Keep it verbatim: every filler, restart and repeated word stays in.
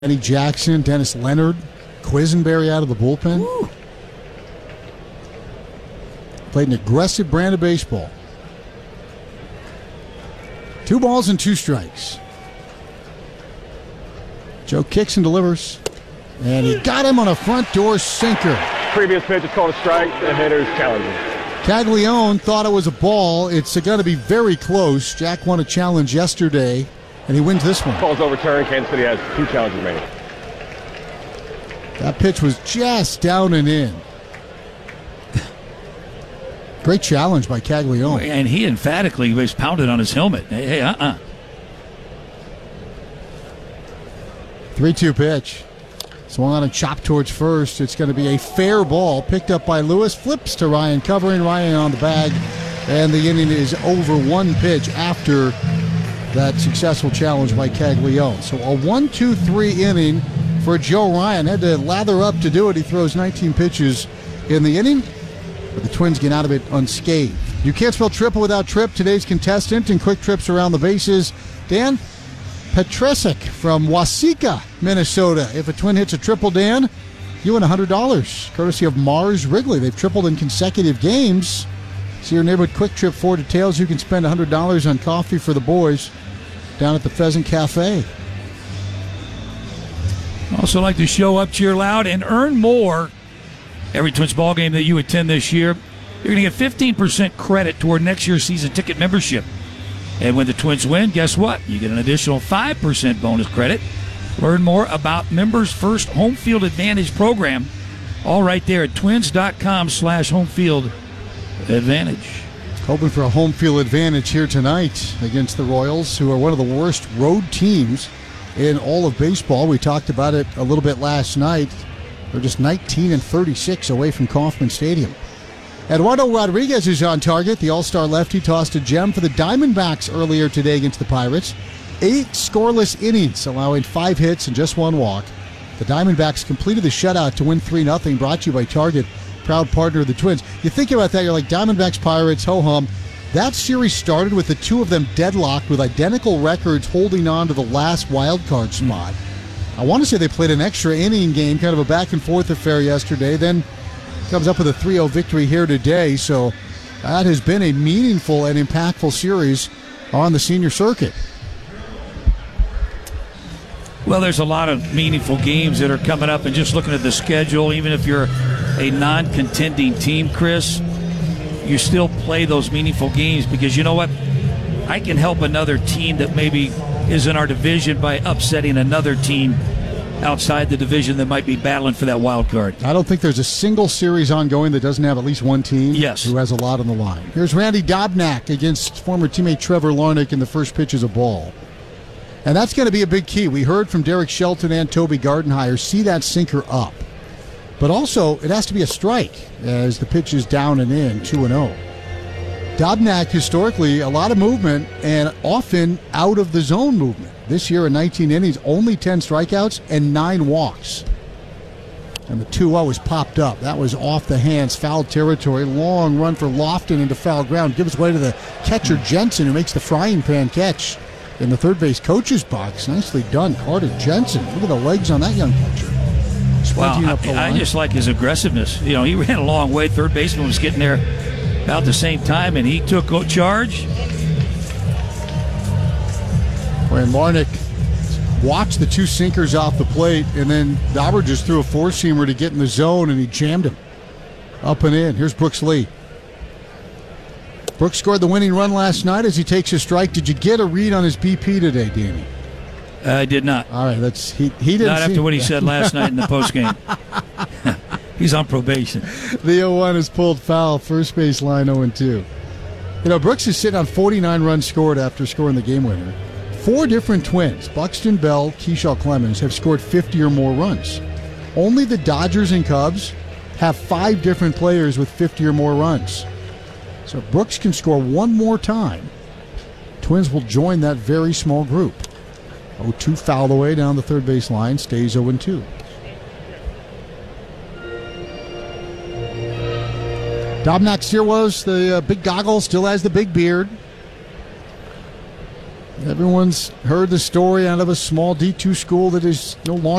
Eddie Jackson, Dennis Leonard, Quisenberry out of the bullpen. Woo. Played an aggressive brand of baseball. Two balls and two strikes. Joe kicks and delivers. And he got him on a front door sinker. Previous pitch is called a strike. The hitter's challenging. Caglione thought it was a ball. It's going to be very close. Jack won a challenge yesterday, and he wins this one. Ball's overturned. Kansas City has two challenges remaining. That pitch was just down and in. Great challenge by Caglione. And he emphatically was pounded on his helmet. Hey, hey uh-uh. three two pitch. Swung on and chopped towards first. It's going to be a fair ball. Picked up by Lewis. Flips to Ryan, covering Ryan on the bag. And the inning is over one pitch after that successful challenge by Caglione. So a one two three inning for Joe Ryan. Had to lather up to do it. He throws nineteen pitches in the inning, but the Twins get out of it unscathed. You can't spell triple without Trip. Today's contestant in quick trips around the bases, Dan Petresic from Waseca, Minnesota. If a Twin hits a triple, Dan, you win one hundred dollars, courtesy of Mars Wrigley. They've tripled in consecutive games. See your neighborhood Quick Trip for details. You can spend one hundred dollars on coffee for the boys down at the Pheasant Cafe. Also like to show up, cheer loud, and earn more. Every Twins ball game that you attend this year, you're going to get fifteen percent credit toward next year's season ticket membership. And when the Twins win, guess what? You get an additional five percent bonus credit. Learn more about Members First Home Field Advantage program, all right there at twins.com slash home field advantage. Hoping for a home field advantage here tonight against the Royals, who are one of the worst road teams in all of baseball. We talked about it a little bit last night. They're just nineteen and thirty-six away from Kauffman Stadium. Eduardo Rodriguez is on target. The all-star lefty tossed a gem for the Diamondbacks earlier today against the Pirates. Eight scoreless innings, allowing five hits and just one walk. The Diamondbacks completed the shutout to win three nothing, brought to you by Target, proud partner of the Twins. You think about that, you're like, Diamondbacks, Pirates, ho-hum. That series started with the two of them deadlocked with identical records holding on to the last wild card spot. I want to say they played an extra inning game, kind of a back-and-forth affair yesterday, then comes up with a three oh victory here today. So that has been a meaningful and impactful series on the senior circuit. Well, there's a lot of meaningful games that are coming up, and just looking at the schedule, even if you're a non-contending team, Chris, you still play those meaningful games because you know what? I can help another team that maybe is in our division by upsetting another team outside the division that might be battling for that wild card. I don't think there's a single series ongoing that doesn't have at least one team yes. who has a lot on the line. Here's Randy Dobnak against former teammate Trevor Larnach in the first pitch is a ball. And that's going to be a big key. We heard from Derek Shelton and Toby Gardenhire, see that sinker up. But also, it has to be a strike as the pitch is down and in, two and oh. Dobnak, historically, a lot of movement and often out of the zone movement. This year in nineteen innings, only ten strikeouts and nine walks. And the two oh was popped up. That was off the hands, foul territory. Long run for Lofton into foul ground. Gives way to the catcher Jensen, who makes the frying pan catch in the third base coach's box. Nicely done, Carter Jensen. Look at the legs on that young catcher. Wow, I, I just like his aggressiveness. You know, he ran a long way. Third baseman was getting there about the same time, and he took charge. When Larnach watched the two sinkers off the plate, and then Dauber just threw a four-seamer to get in the zone, and he jammed him up and in. Here's Brooks Lee. Brooks scored the winning run last night as he takes a strike. Did you get a read on his B P today, Danny? I did not. All right, that's he. He didn't. Not after what he said last night in the postgame. He's on probation. The oh one is pulled foul. First base line oh and two. You know, Brooks is sitting on forty-nine runs scored after scoring the game winner. Four different Twins, Buxton, Bell, Keyshaw, Clemens, have scored fifty or more runs. Only the Dodgers and Cubs have five different players with fifty or more runs. So if Brooks can score one more time, Twins will join that very small group. oh two foul away down the third base line, stays oh and two. Dobnak Sirwas, the uh, big goggles, still has the big beard. Everyone's heard the story out of a small D two school that is no longer